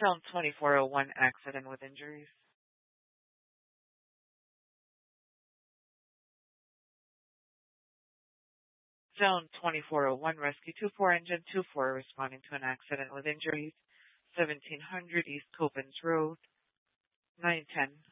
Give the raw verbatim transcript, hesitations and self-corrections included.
Zone twenty-four oh one, accident with injuries. Zone twenty-four oh one, Rescue two four, Engine two four, responding to an accident with injuries. seventeen hundred East Copans Road, nine ten.